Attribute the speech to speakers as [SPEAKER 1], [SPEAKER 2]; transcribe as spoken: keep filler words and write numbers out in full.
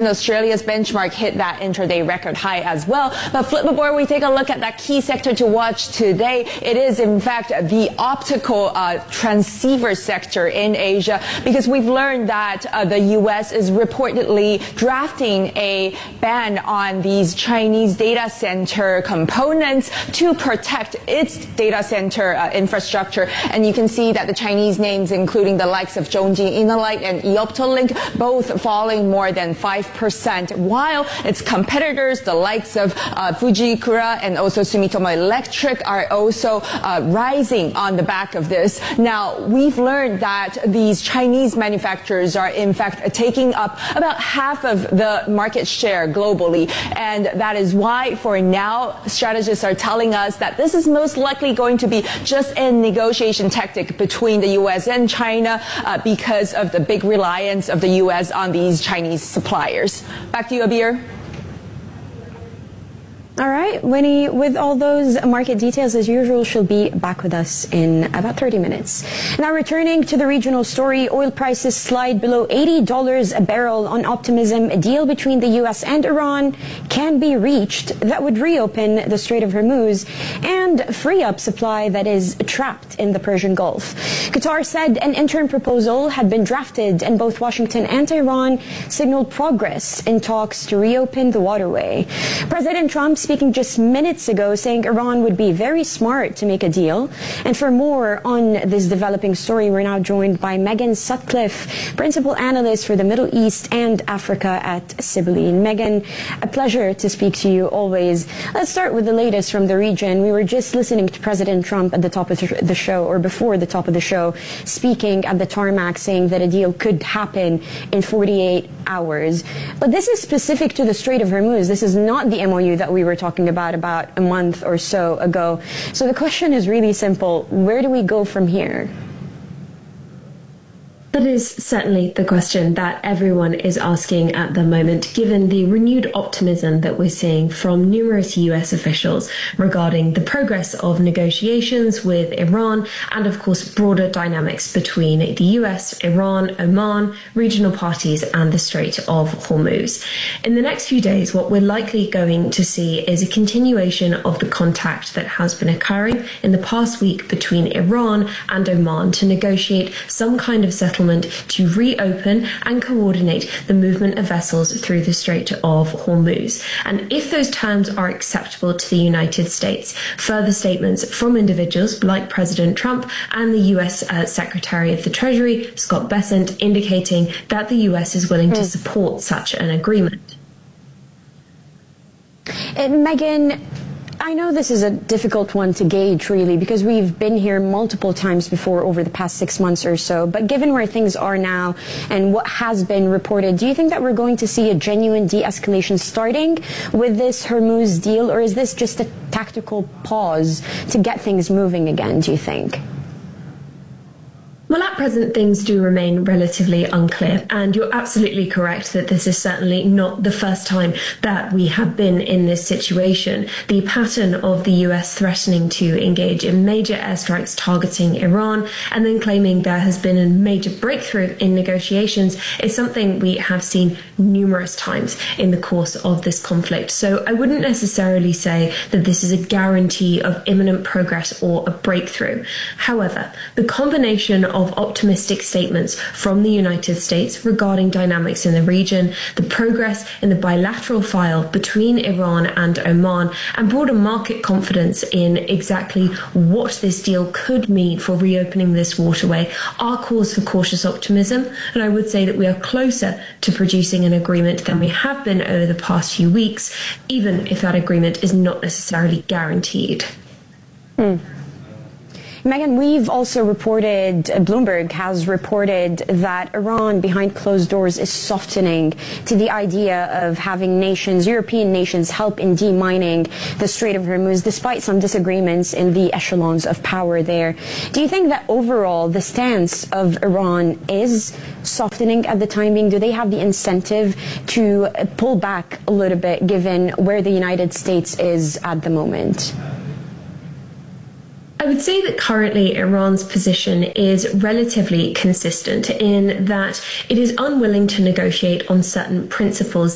[SPEAKER 1] and Australia's benchmark hit that intraday record high as well. But flip before we take a look at that key sector to watch today, it is in fact the optical uh, transceiver sector in Asia, because we've learned that uh, the U S is reportedly drafting a ban on these Chinese data center components to protect its data center uh, infrastructure. And you can see that the Chinese names, including the likes of Zhongji Innolight and Eoptolink, both falling more than five percent, while its competitors, the likes of uh, Fujikura and also Sumitomo Electric, are also uh, rising on the back of this. Now, we've learned that these Chinese manufacturers are in fact taking up about half of the market share globally, and that is why for now strategists are telling us that this is most likely going to be just a negotiation tactic between the U S and China uh, because of the big reliance of the U S on these Chinese suppliers. Back to you, Abir.
[SPEAKER 2] All right, Winnie, with all those market details, as usual, she'll be back with us in about thirty minutes. Now, returning to the regional story, oil prices slide below eighty dollars a barrel on optimism. A deal between the U S and Iran can be reached that would reopen the Strait of Hormuz and free up supply that is trapped in the Persian Gulf. Qatar said an interim proposal had been drafted, and both Washington and Tehran signaled progress in talks to reopen the waterway. President Trump speaking just minutes ago, saying Iran would be very smart to make a deal. And for more on this developing story, we're now joined by Megan Sutcliffe, Principal Analyst for the Middle East and Africa at Sibylline. Megan, a pleasure to speak to you always. Let's start with the latest from the region. We were just listening to President Trump at the top of the show, or before the top of the show, speaking at the tarmac, saying that a deal could happen in forty-eight hours. But this is specific to the Strait of Hormuz. This is not the M O U that we were talking about about a month or so ago. So the question is really simple. Where do we go from here?
[SPEAKER 3] That is certainly the question that everyone is asking at the moment, given the renewed optimism that we're seeing from numerous U S officials regarding the progress of negotiations with Iran and, of course, broader dynamics between the U S, Iran, Oman, regional parties and the Strait of Hormuz. In the next few days, what we're likely going to see is a continuation of the contact that has been occurring in the past week between Iran and Oman to negotiate some kind of settlement to reopen and coordinate the movement of vessels through the Strait of Hormuz. And if those terms are acceptable to the United States, further statements from individuals like President Trump and the U S uh, Secretary of the Treasury, Scott Bessent, indicating that the U S is willing mm. to support such an agreement.
[SPEAKER 2] And Megan, I know this is a difficult one to gauge, really, because we've been here multiple times before over the past six months or so. But given where things are now and what has been reported, do you think that we're going to see a genuine de-escalation starting with this Hormuz deal, or is this just a tactical pause to get things moving again, do you think?
[SPEAKER 3] Well, at present, things do remain relatively unclear, and you're absolutely correct that this is certainly not the first time that we have been in this situation. The pattern of the U S threatening to engage in major airstrikes targeting Iran and then claiming there has been a major breakthrough in negotiations is something we have seen numerous times in the course of this conflict. So I wouldn't necessarily say that this is a guarantee of imminent progress or a breakthrough. However, the combination of of optimistic statements from the United States regarding dynamics in the region, the progress in the bilateral file between Iran and Oman, and broader market confidence in exactly what this deal could mean for reopening this waterway are cause for cautious optimism. And I would say that we are closer to producing an agreement than we have been over the past few weeks, even if that agreement is not necessarily guaranteed.
[SPEAKER 2] Mm. Megan, we've also reported, Bloomberg has reported that Iran behind closed doors is softening to the idea of having nations, European nations, help in demining the Strait of Hormuz, despite some disagreements in the echelons of power there. Do you think that overall the stance of Iran is softening at the time being? Do they have the incentive to pull back a little bit given where the United States is at the moment?
[SPEAKER 3] I would say that currently Iran's position is relatively consistent in that it is unwilling to negotiate on certain principles